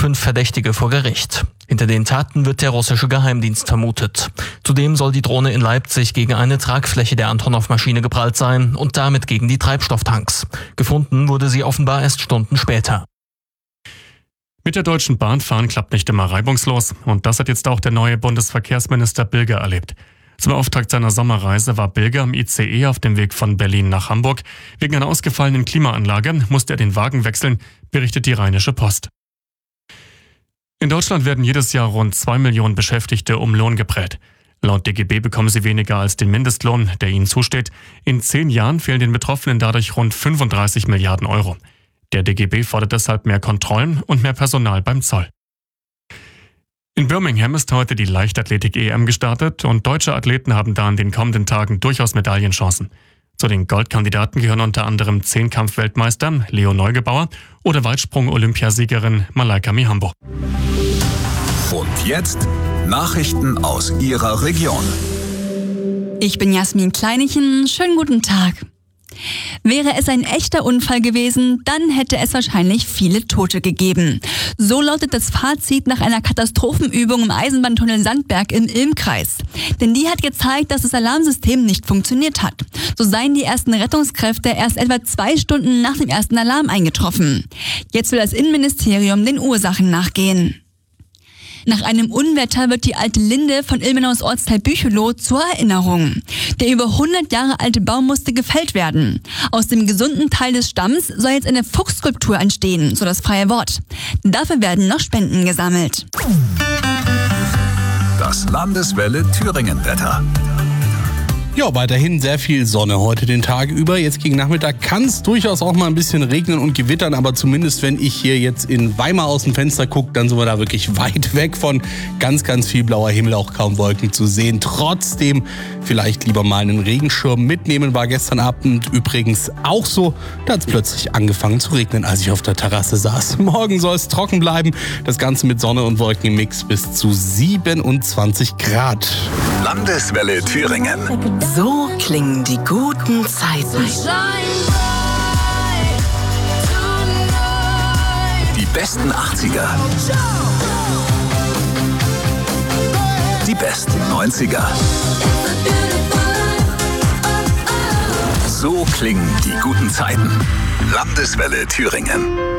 5 Verdächtige vor Gericht. Hinter den Taten wird der russische Geheimdienst vermutet. Zudem soll die Drohne in Leipzig gegen eine Tragfläche der Antonov-Maschine geprallt sein und damit gegen die Treibstofftanks. Gefunden wurde sie offenbar erst Stunden später. Mit der Deutschen Bahn fahren klappt nicht immer reibungslos. Und das hat jetzt auch der neue Bundesverkehrsminister Bilger erlebt. Zum Auftakt seiner Sommerreise war Bilger im ICE auf dem Weg von Berlin nach Hamburg. Wegen einer ausgefallenen Klimaanlage musste er den Wagen wechseln, berichtet die Rheinische Post. In Deutschland werden jedes Jahr rund 2 Millionen Beschäftigte um Lohn geprellt. Laut DGB bekommen sie weniger als den Mindestlohn, der ihnen zusteht. In 10 Jahren fehlen den Betroffenen dadurch rund 35 Milliarden Euro. Der DGB fordert deshalb mehr Kontrollen und mehr Personal beim Zoll. In Birmingham ist heute die Leichtathletik-EM gestartet und deutsche Athleten haben da in den kommenden Tagen durchaus Medaillenchancen. Zu den Goldkandidaten gehören unter anderem Zehnkampf-Weltmeister Leo Neugebauer oder Weitsprung-Olympiasiegerin Malaika Mihambo. Und jetzt Nachrichten aus Ihrer Region. Ich bin Jasmin Kleinichen. Schönen guten Tag. Wäre es ein echter Unfall gewesen, dann hätte es wahrscheinlich viele Tote gegeben. So lautet das Fazit nach einer Katastrophenübung im Eisenbahntunnel Sandberg im Ilm-Kreis. Denn die hat gezeigt, dass das Alarmsystem nicht funktioniert hat. So seien die ersten Rettungskräfte erst etwa 2 Stunden nach dem ersten Alarm eingetroffen. Jetzt will das Innenministerium den Ursachen nachgehen. Nach einem Unwetter wird die alte Linde von Ilmenaus Ortsteil Büchelow zur Erinnerung. Der über 100 Jahre alte Baum musste gefällt werden. Aus dem gesunden Teil des Stamms soll jetzt eine Fuchsskulptur entstehen, so das freie Wort. Dafür werden noch Spenden gesammelt. Das Landeswelle Thüringen-Wetter. Ja, weiterhin sehr viel Sonne heute den Tag über. Jetzt gegen Nachmittag kann es durchaus auch mal ein bisschen regnen und gewittern, aber zumindest wenn ich hier jetzt in Weimar aus dem Fenster gucke, dann sind wir da wirklich weit weg von ganz, ganz viel blauer Himmel, auch kaum Wolken zu sehen. Trotzdem vielleicht lieber mal einen Regenschirm mitnehmen, war gestern Abend übrigens auch so. Da hat es plötzlich angefangen zu regnen, als ich auf der Terrasse saß. Morgen soll es trocken bleiben, das Ganze mit Sonne und Wolken im Mix bis zu 27 Grad. Landeswelle Thüringen. So klingen die guten Zeiten. Die besten 80er. Die besten 90er. So klingen die guten Zeiten. Landeswelle Thüringen.